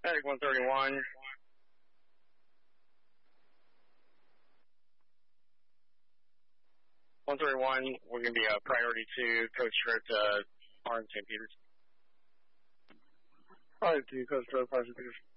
Attic 131. 131, we're going to be a priority to Coach Strait, R and St. Peter's. Priority to Coach Strait, St. Peter's.